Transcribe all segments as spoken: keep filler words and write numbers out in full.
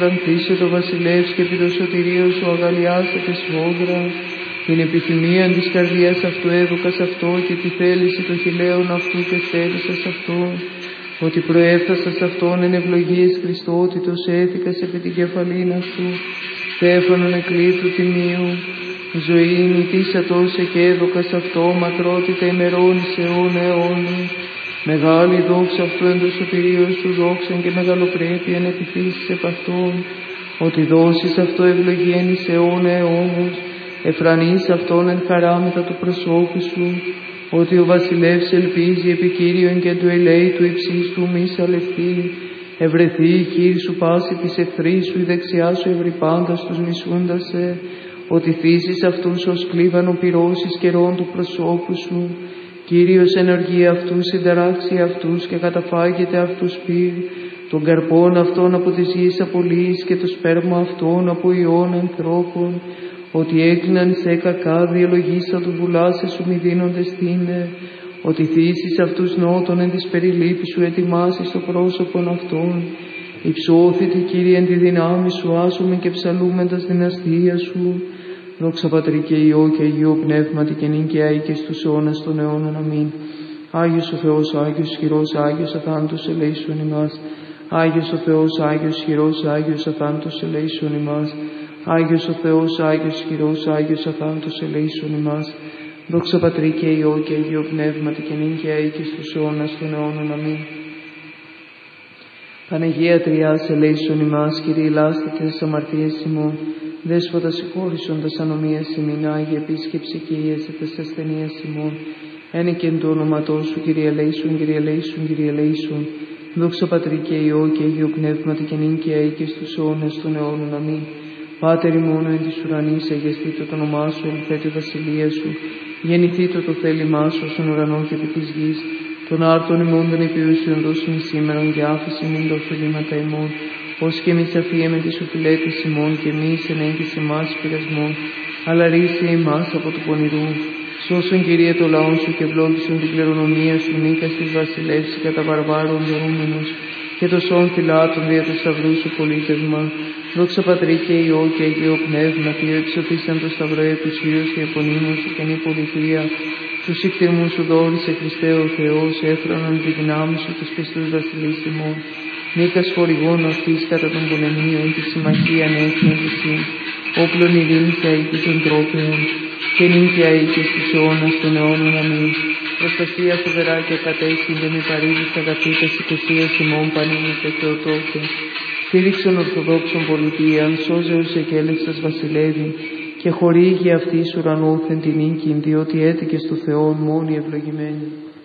εφρανθήσε το βασιλεύς και επί το σωτηρίο σου αγαλιάσατε σφόδρα. Την επιθυμία της καρδιάς αυτού έδωκας αυτό και τη θέληση των χειλαίων αυτού και στέρισας αυτό. Ότι προέφτασας αυτόν εν ευλογίες Χριστότητος έθηκας επί την κεφαλήν αυτού. Στέφανον εκλήθου τιμίου. Ζωή νητήσατος και έδωκας αυτό μακρότητα ημερών εις αιώνα αιώνων. Μεγάλη δόξα αυτού εν το σωτηρίο σου δόξαν και μεγαλοπρέπεια εν επιθύσεις επ' αυτόν. Ότι δώσεις αυτό ευλογίαν εις αιώνα αιώνος. Εφρανείς αυτόν εν χαρά μετά του προσώπου σου. Ότι ο βασιλεύς ελπίζει επί Κύριον και του ελέη του υψής του μη σαλευτεί. Ευρεθεί η χείρ σου πάση της εχθρής σου, η δεξιά σου ευρυπάντας τους μισούντας σε. Ότι θύσεις αυτούς ως κλίβανο πυρός εις καιρών του προσώπου σου. Κύριος ενεργεί αυτούς, συνταράξει αυτούς και καταφάγεται αυτούς πυρ. Τον καρπόν αυτών από της γης απολύεις και το σπέρμα αυτών από ιών ανθρώπων. Ότι έκλειναν σε κακά διαλογίσα του βουλάσε σου μη δίνονται στήνε. Ότι θύσεις αυτούς νότων εν της περιλήπης σου ετοιμάσεις το πρόσωπον αυτών. Υψώθητη Κύριε εν τη δυνάμει σου άσομεν και ψαλούμεν τας δυναστείας σου. Δόξα Πατρί και Υιό και Αγίο Πνεύματι και νυν και αεί και στους αιώνας των αιώνων. Αμήν. Άγιος ο Θεός, Άγιος ισχυρός, Άγιος αθάνατος ελέησον ημάς. Άγιος ο Θεός, Άγιος ισχυρός, Άγιος αθάνατος ελέησον ημάς. Άγιος ο Θεός, Άγιος ισχυρός, Άγιος αθάνατος ελέησον ημάς. Δόξα Πατρί και Υιό και Αγίο Πνεύματι και νυν και αεί και στους αιώνας των αιώνων. Αμήν. Παναγία Τριάς ελέησον ημάς, Κύριε ηλάστητε τις αμαρτίες ημών. Δέσποτα συγχώρησον τας ανομίας ημίν, Άγιε επίσκεψη και ίεσε τας ασθενείας ημών. Ένικεν το όνοματό σου, Κύριε ελέησον, Κύριε ελέησον, Κύριε ελέησον. Δόξα Πατρί και Υιό και Αγίο Πνεύματι και νυν και αεί και στους αιώνας των αιώνων. Αμήν. Πάτερ ημών εν της ουρανής, αγιαστήτω το όνομά σου, ελθέτω η βασιλεία σου. Γεννηθήτω το θέλημά σου στον ουρανό και επί της γης. Των άρτων ημών των επιούσιων δώσουν σήμερον και άφηση μην τα οφειλήματα ημών. Ως και εμείς αφίεμε τις οφειλέτες ημών και εμείς ενέγγισε εμάς πειρασμών. Αλλά ρίσε εμάς από του πονηρού. Σώσον Κύριε το λαό σου και ευλόγησον την κληρονομία σου, νίκας της βασιλεύση κατά βαρβάρων δωρούμενος. Και το σών φυλάτων δια του σταυρού σου πολίτευμα. Δόξα Πατρί και Υιό και Αγίο Πνεύματι, ο εξωτήσαν το σταυρό επισφύος και επωνύμος και καινή πολιτεία. Τους ικτήρμους σου δόρισε Χριστέ ο Θεός, έφραναν τη δυνάμει σου τους πιστούς βασιλείς ημών. Νίκας χορηγών αυτής κατά των πολεμίων, τη συμμαχία έθνευση, όπλων ειρήνης αίκης των τρόπεων, και νυν και αεί και στους αιώνας των αιώνων. Αμήν. Προστασία φοβερά και κατέσχυνται μη παρήγεις αγαθήτας οικοσίας ημών πανίνητε Θεοτόκε. Στήριξον Ορθοδόξων πολιτείαν, σώζεως εκέλεξας βασιλεύει, και χορήγει αυτής ουρανόθεν την νίκην, διότι έτυχες του Θεόν μόνοι ευλογημένοι.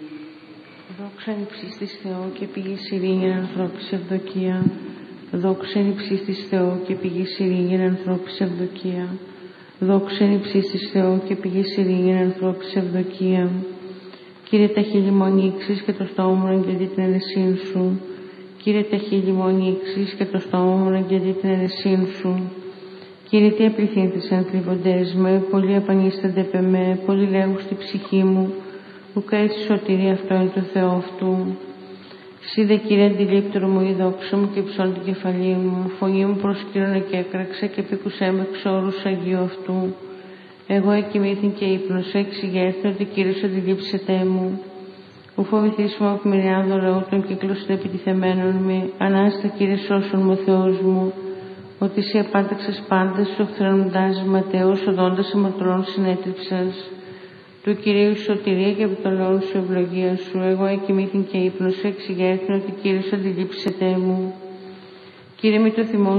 Δόξα εν υψίστης Θεό και πηγής ειρήνη ανθρώπης ευδοκία. Δόξα εν υψίστης Θεό και πηγής ειρήνη ανθρώπης ευδοκία. Δόξα εν υψίστης Θεό και πηγής ειρήνη ανθρώπης ευδοκία. Κύριε τα χείλη μου ανοίξεις και το στόμα μου αγγελεί την αιρεσίν σου. Κύριε τα χείλη μου ανοίξεις και το στόμα μου αγγελεί την αιρεσίν σου. Κύριε, τι απληθύνθησαν κρυβοντές με, πολλοί απανίστανται επ' εμέ, πολλοί λέγουν στη ψυχή μου, ουκά έτσι σωτηρία αυτό είναι το Θεό αυτού. Συ δε Κύριε αντιλήπτωρο μου η δόξα μου και υψών την κεφαλή μου, φωνή μου προσκύρωνε και έκραξε και πήκουσέ με εξ όρους Αγίου αυτού. Εγώ εκοιμήθην και ύπνωσα, εξηγέρθη ότι Κύριος αντιλήψετε μου. Ου φοβηθείς μου από μοιραία δωρεού των κύκλων επιτιθεμένων με, ανάστα Κύριε σώσον μου ο Θεός μου. Ότι σε απάνταξες πάντες, σου οφθρανοντάς ματέως, οδόντας αμαρτωλών συνέτριψας. Του Κυρίου σωτηρία και από το λόγο σου ευλογία σου, εγώ εκοιμήθην και ύπνωσα, εξηγέρθην ότι Κύριος αντιλήψετε μου. Κύριε, μη το θυμό